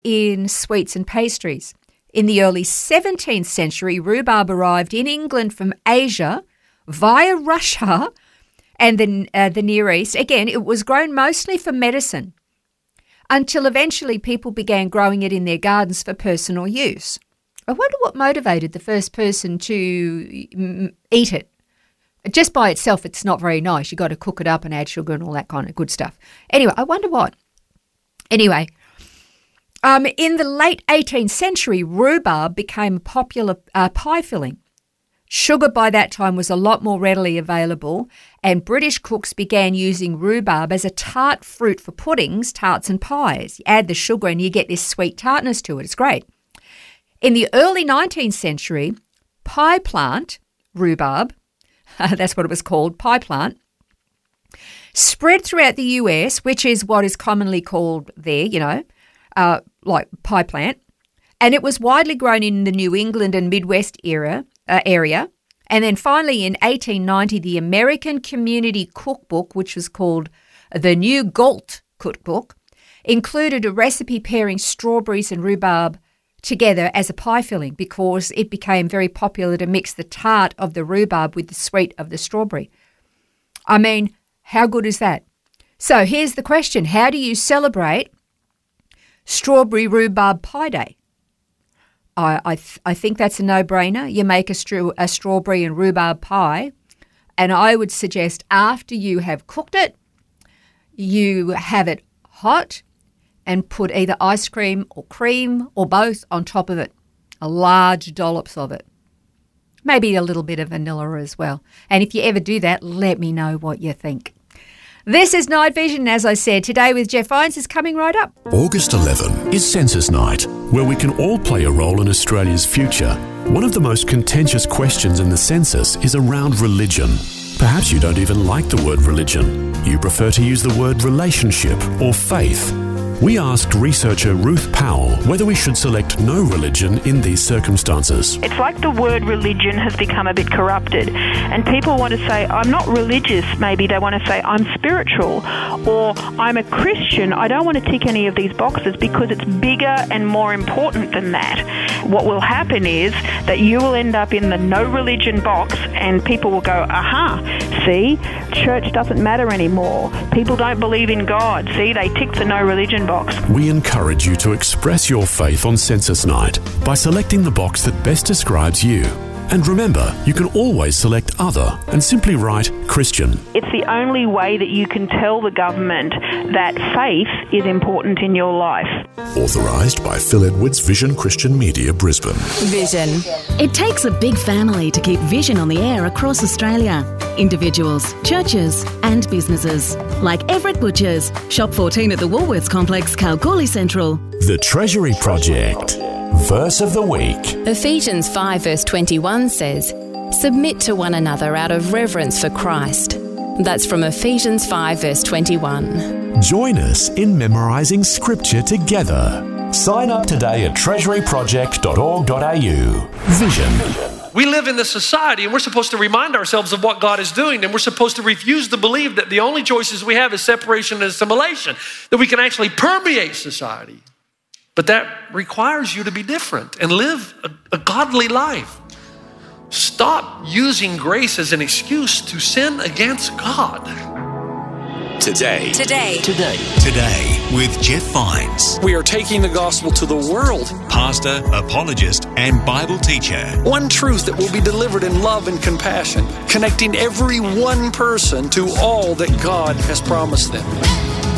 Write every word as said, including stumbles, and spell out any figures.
in sweets and pastries. In the early seventeenth century, rhubarb arrived in England from Asia via Russia and the, uh, the Near East. Again, it was grown mostly for medicine until eventually people began growing it in their gardens for personal use. I wonder what motivated the first person to mm, eat it. Just by itself, it's not very nice. You've got to cook it up and add sugar and all that kind of good stuff. Anyway, I wonder what. Anyway, um, in the late eighteenth century, rhubarb became a popular uh, pie filling. Sugar by that time was a lot more readily available, and British cooks began using rhubarb as a tart fruit for puddings, tarts and pies. You add the sugar and you get this sweet tartness to it. It's great. In the early nineteenth century, pie plant, rhubarb, that's what it was called, pie plant, spread throughout the U S, which is what is commonly called there, you know, uh, like pie plant, and it was widely grown in the New England and Midwest era, uh, area. And then finally in eighteen ninety, the American Community Cookbook, which was called the New Galt Cookbook, included a recipe pairing strawberries and rhubarb together as a pie filling because it became very popular to mix the tart of the rhubarb with the sweet of the strawberry. I mean, how good is that? So here's the question. How do you celebrate Strawberry Rhubarb Pie Day? I I, th- I think that's a no-brainer. You make a, stru- a strawberry and rhubarb pie, and I would suggest after you have cooked it, you have it hot and put either ice cream or cream or both on top of it, a large dollops of it. Maybe a little bit of vanilla as well. And if you ever do that, let me know what you think. This is Night Vision, as I said. Today with Jeff Vines is coming right up. August eleventh is Census Night, where we can all play a role in Australia's future. One of the most contentious questions in the census is around religion. Perhaps you don't even like the word religion. You prefer to use the word relationship or faith. We asked researcher Ruth Powell whether we should select no religion in these circumstances. It's like the word religion has become a bit corrupted, and people want to say, I'm not religious. Maybe they want to say, I'm spiritual, or I'm a Christian. I don't want to tick any of these boxes because it's bigger and more important than that. What will happen is that you will end up in the no religion box, and people will go, aha, see, church doesn't matter anymore. People don't believe in God. See, they tick the no religion box. We encourage you to express your faith on Census Night by selecting the box that best describes you. And remember, you can always select Other and simply write Christian. It's the only way that you can tell the government that faith is important in your life. Authorised by Phil Edwards Vision Christian Media, Brisbane. Vision. It takes a big family to keep Vision on the air across Australia. Individuals, churches and businesses. Like Everett Butchers, Shop fourteen at the Woolworths Complex, Kalgoorlie Central. The Treasury Project. Verse of the week. Ephesians five verse twenty-one says, submit to one another out of reverence for Christ. That's from Ephesians five verse twenty-one. Join us in memorising scripture together. Sign up today at treasury project dot org dot a u. Vision. We live in this society and we're supposed to remind ourselves of what God is doing, and we're supposed to refuse to believe that the only choices we have is separation and assimilation, that we can actually permeate society. But that requires you to be different and live a, a godly life. Stop using grace as an excuse to sin against God. Today. Today. Today. Today with Jeff Vines. We are taking the gospel to the world. Pastor, apologist, and Bible teacher. One truth that will be delivered in love and compassion, connecting every one person to all that God has promised them.